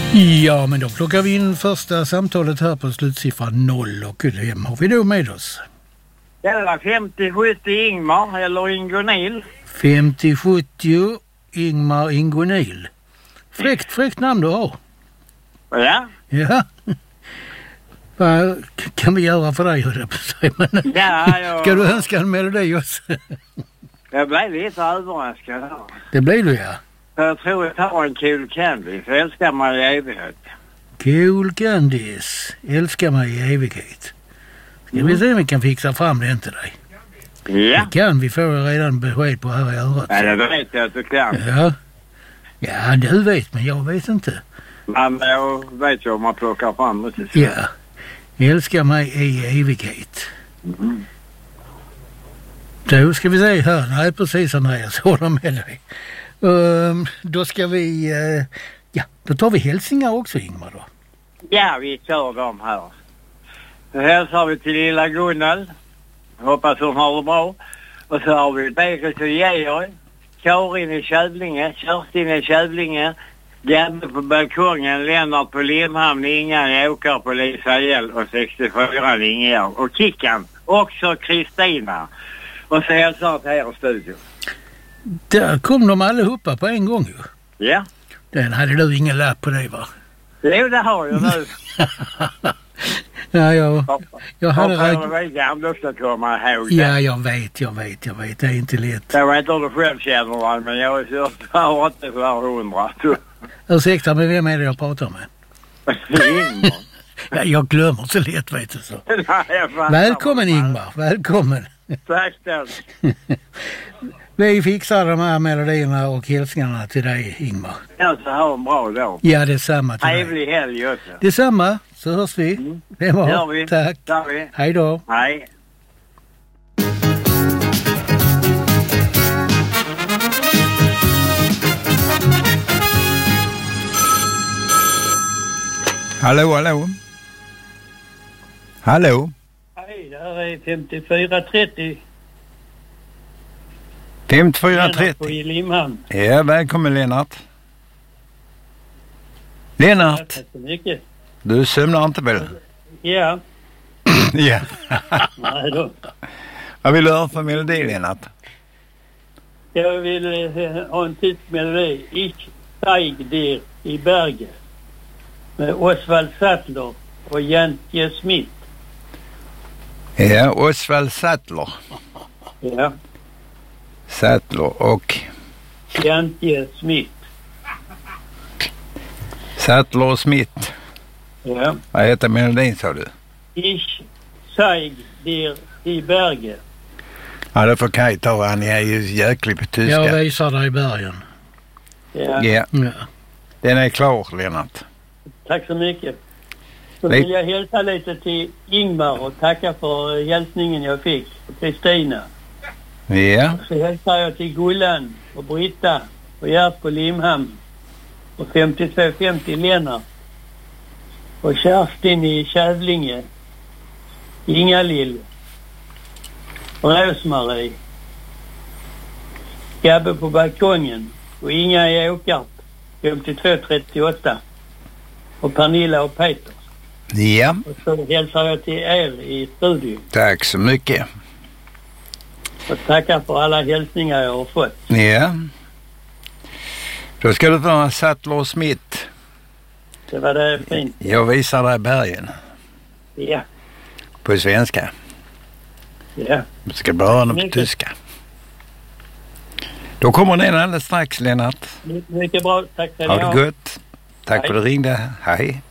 Ja, men då plockar vi in första samtalet här på slutsiffran 0 och vem har vi då med oss? Det var 50-70 Ingmar eller Ingonil. 50-70 Ingmar Ingonil. Fräckt namn du har. Ja. Ja. Vad kan vi göra för dig? Men, Ja, ska du önska en melodi också? Jag blev lite överraskad här. Det blir du, ja. Jag tror jag tar en Cool Candy, för älskar mig i evighet. Cool Candies, älskar mig i evighet. Ska vi se om vi kan fixa fram det till dig? Ja. Det kan vi få redan besked på här i örat. Ja, det vet jag att du kan. Ja, du vet, men jag vet inte. Men jag vet ju om man plockar fram det. Ja, älskar mig i evighet. Mm. Då ska vi se här. Nej, precis Andreas, håller med dig. Då ska vi... då tar vi hälsningar också, Ingmar då. Ja, vi kör dem här. Så hälsar vi till lilla Gunnel. Hoppas hon har det bra. Och så har vi Berit och Georg. Karin i Kävlinge. Kerstin i Kävlinge. Gabbe på balkongen. Lennart på Limhamn. Inga Åkar på Lisa L. Och 64 Lingeår. Och Kickan. Också Kristina. Och så hälsar till er i studion. Där kom de allihopa på en gång ju. Ja. Den hade du ingen lapp på dig, va? Jo, det har jag nu. Ja, jag hade gamla ska komma ihåg det. Ja, jag vet. Det är inte lätt. Jag vet inte om du själv känner det, men jag har inte för 100. Ursäkta, men vem är det jag pratar med? Ingmar. Ja, jag glömmer så lätt, vet du så. Välkommen Ingmar, välkommen. Tack då. Vi fixar de här melodierna och hälsningarna till dig, Ingmar. Ja, så ha en bra dag. Ja, detsamma till dig. Trevlig helg också. Detsamma, så hörs vi. Det var. Gör vi. Tack. Hej då. Hej. Hallå. Hallå. Hej, det här är 5430. 5430. I Limhamn. Ja, välkommen Lennart. Lennart. Tack så mycket. Du sömnar inte väl? Ja. Ja. Nej då. Vad vill du höra för melodi, Lennart? Jag vill ha en tysk melodi. Ich zeig dir i berget. Med Oswald Sattler och Jantje Smith. Ja, Oswald Sattler. Ja. Sattler och... Jantje Smith. Sattler och Smith. Ja. Vad heter melodin, sa du? Ich zeig dir i berget. Ja, det får Kaj ta. Han är ju jäklig på tyska. Jag visar dig i bergen. Ja. Ja. Den är klar, Lennart. Tack så mycket. Så vill jag hälsa lite till Ingmar och tacka för hälsningen jag fick. Och Kristina. Ja. Så hälsar jag till Gullan och Britta och Gert på Limhamn. Och 5250 Lennart. Och Kerstin i Kävlinge. Inga-Lill. Och Rosmarie. Gabbe på balkongen. Och Inga i Åkarp. 5238. Och Pernilla och Peter. Ja. Och så hälsar jag till er i studion. Tack så mycket. Och tackar för alla hälsningar jag har fått. Ja. Då ska du få Sattler och Smith. Det var det fint. Jag visar dig bergen. Ja. På svenska. Ja. Du ska bara den på tyska. Då kommer den alldeles strax, Lennart. Mycket bra. Tack för det. Ha det gott. Tack för att du ringde. Hej.